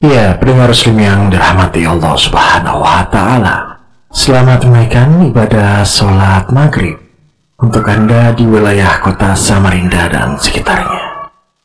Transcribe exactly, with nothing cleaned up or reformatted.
Ya, pendengar muslim yang dirahmati Allah Subhanahu wa Ta'ala, selamat menunaikan ibadah sholat maghrib untuk Anda di wilayah kota Samarinda dan sekitarnya.